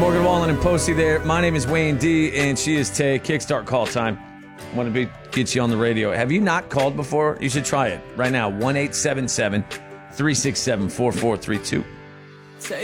Morgan Wallen and Posey there. My name is Wayne D, and she is Tay. Kickstart call time. Want to get you on the radio. Have you not called before? You should try it right now. 1-877-367-4432.